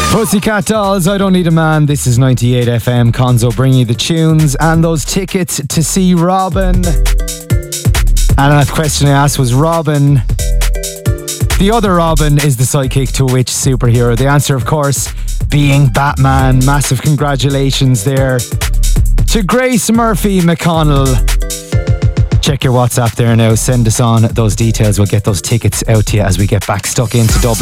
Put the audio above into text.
Pussycat Dolls, I Don't Need a Man. This is 98 FM. Conzo bringing you the tunes and those tickets to see Robin. And the question I asked was, Robin, the other Robin, is the sidekick to which superhero? The answer, of course, being Batman. Massive congratulations there to Grace Murphy McConnell. Check your WhatsApp there now. Send us on those details. We'll get those tickets out to you as we get back stuck into Dublin.